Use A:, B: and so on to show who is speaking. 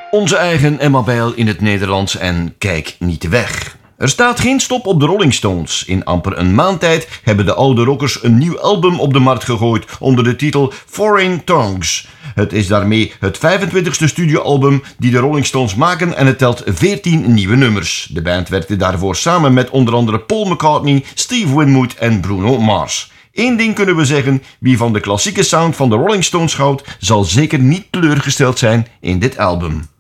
A: Onze eigen Emma Bijl in het Nederlands en kijk niet weg. Er staat geen stop op de Rolling Stones. In amper een maand tijd hebben de oude rockers een nieuw album op de markt gegooid onder de titel Foreign Tongues. Het is daarmee het 25e studioalbum die de Rolling Stones maken en het telt 14 nieuwe nummers. De band werkte daarvoor samen met onder andere Paul McCartney, Steve Winwood en Bruno Mars. Eén ding kunnen we zeggen, wie van de klassieke sound van de Rolling Stones houdt, zal zeker niet teleurgesteld zijn in dit album.